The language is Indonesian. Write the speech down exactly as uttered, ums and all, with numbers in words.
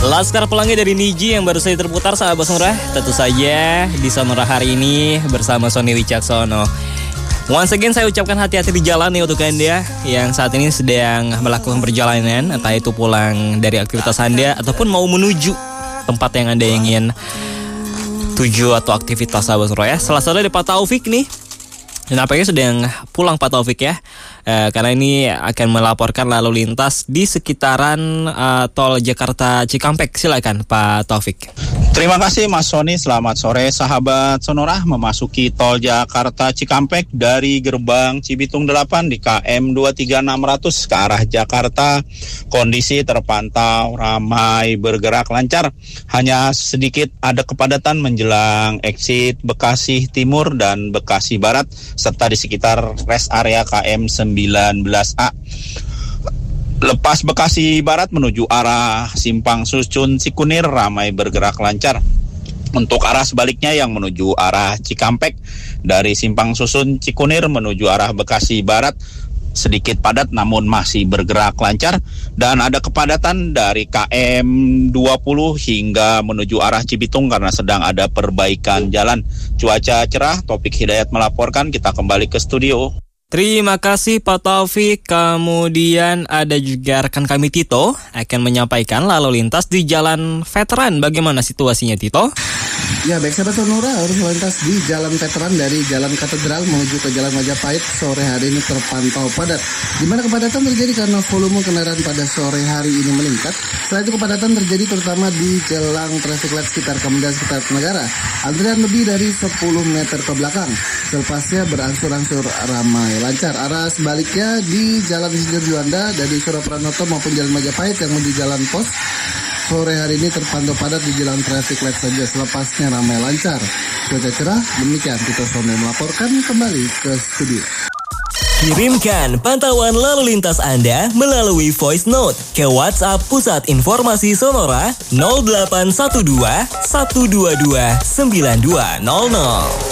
Laskar Pelangi dari Niji yang baru saja terputar, sahabat Sonora. Tentu saja di Sonora hari ini bersama Sony Wicaksono. Once again saya ucapkan hati-hati di jalan nih untuk Anda yang saat ini sedang melakukan perjalanan, entah itu pulang dari aktivitas Anda ataupun mau menuju tempat yang Anda ingin tuju atau aktivitas, sahabat Sonora ya. Salah satu dari Pak Taufik nih. Dan nampaknya sedang pulang Pak Taufik ya, e, karena ini akan melaporkan lalu lintas di sekitaran e, tol Jakarta Cikampek. Silakan Pak Taufik. Terima kasih Mas Sony, selamat sore sahabat Sonora. Memasuki tol Jakarta Cikampek dari gerbang Cibitung delapan di K M dua tiga enam ratus ke arah Jakarta. Kondisi terpantau ramai, bergerak lancar. Hanya sedikit ada kepadatan menjelang exit Bekasi Timur dan Bekasi Barat, serta di sekitar rest area K M sembilan belas A. Lepas Bekasi Barat menuju arah Simpang Susun Cikunir ramai bergerak lancar. Untuk arah sebaliknya yang menuju arah Cikampek dari Simpang Susun Cikunir menuju arah Bekasi Barat sedikit padat namun masih bergerak lancar, dan ada kepadatan dari K M dua puluh hingga menuju arah Cibitung karena sedang ada perbaikan jalan. Cuaca cerah, Topik Hidayat melaporkan, kita kembali ke studio. Terima kasih Pak Taufik. Kemudian ada juga rekan kami Tito akan menyampaikan lalu lintas di Jalan Veteran. Bagaimana situasinya Tito? Ya baik sahabat Sonora, arus lalu lintas di Jalan Veteran dari Jalan Katedral menuju ke Jalan Majapahit sore hari ini terpantau padat. Di mana kepadatan terjadi karena volume kendaraan pada sore hari ini meningkat. Selain itu kepadatan terjadi terutama di jelang traffic light sekitar Kementerian Sekretariat Negara. Antrian lebih dari sepuluh meter ke belakang. Selepasnya berangsur-angsur ramai lancar. Arah sebaliknya di Jalan Insinyur Juanda dari Surapranoto maupun Jalan Majapahit yang menuju Jalan Pos sore hari ini terpantau padat di jalan traffic light saja, selepasnya ramai lancar. Cuaca cerah, demikian Tito Sone melaporkan, kembali ke studio. Kirimkan pantauan lalu lintas Anda melalui voice note ke WhatsApp Pusat Informasi Sonora nol delapan satu dua satu dua dua sembilan dua nol nol.